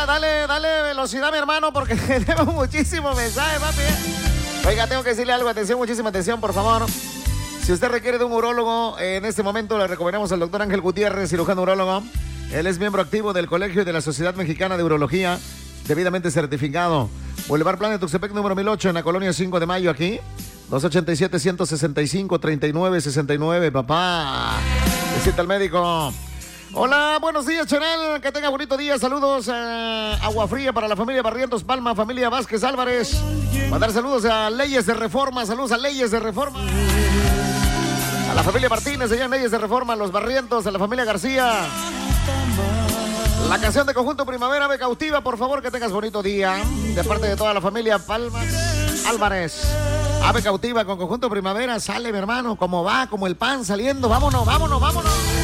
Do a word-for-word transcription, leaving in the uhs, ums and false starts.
da, dale, dale velocidad, mi hermano, porque tenemos muchísimos mensajes, papi. Oiga, tengo que decirle algo, atención, muchísima atención, por favor. Si usted requiere de un urólogo, en este momento le recomendamos al doctor Ángel Gutiérrez, cirujano urólogo. Él es miembro activo del Colegio de la Sociedad Mexicana de Urología, debidamente certificado. Boulevard Plan de Tuxtepec, número mil ocho, en la colonia cinco de mayo, aquí. dos ochenta y siete, ciento sesenta y cinco, treinta y nueve sesenta y nueve, papá. Visita al médico. Hola, buenos días, Chanel. Que tenga bonito día. Saludos a Agua Fría para la familia Barrientos Palma, familia Vázquez Álvarez. Mandar saludos a Leyes de Reforma. Saludos a Leyes de Reforma. A la familia Martínez, allá en Leyes de Reforma, a los Barrientos, a la familia García. La canción de Conjunto Primavera me cautiva, por favor, que tengas bonito día. De parte de toda la familia Palmas Álvarez. Ave cautiva con Conjunto Primavera, sale mi hermano, como va, como el pan saliendo. Vámonos, vámonos, vámonos.